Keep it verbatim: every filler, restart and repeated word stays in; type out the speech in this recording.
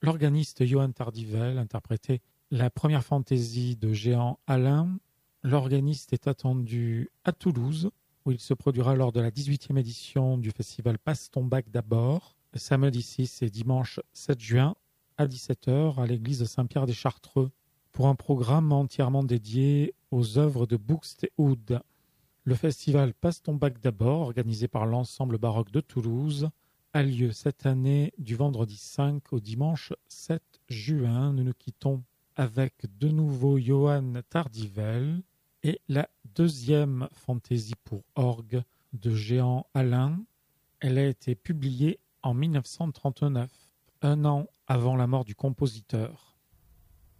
L'organiste Johan Tardivel interprétait la première fantaisie de Jehan Alain. L'organiste est attendu à Toulouse, où il se produira lors de la dix-huitième édition du festival Passe ton bac d'abord, samedi six et dimanche sept juin à dix-sept heures à l'église Saint-Pierre des Chartreux, pour un programme entièrement dédié aux œuvres de Buxtehude. Le festival Passe ton bac d'abord, organisé par l'Ensemble baroque de Toulouse, a lieu cette année du vendredi cinq au dimanche sept juin. Nous nous quittons avec de nouveau Johan Tardivel et la deuxième fantaisie pour orgue de Jehan Alain. Elle a été publiée en mille neuf cent trente-neuf, un an avant la mort du compositeur.